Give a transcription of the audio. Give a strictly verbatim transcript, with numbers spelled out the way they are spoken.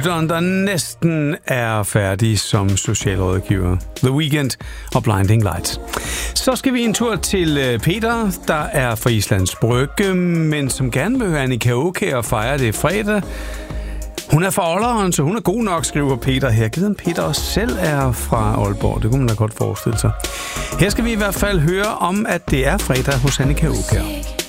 Der næsten er færdig som socialrådgiver. The Weeknd og Blinding Lights. Så skal vi en tur til Peter, der er fra Islands Brygge, men som gerne vil høre Annika Aakjær og fejre det fredag. Hun er fra Olderen, så hun er god nok, skriver Peter her. Givet om Peter også selv er fra Aalborg. Det kunne man da godt forestille sig. Her skal vi i hvert fald høre om, at det er fredag hos Annika Aakjær.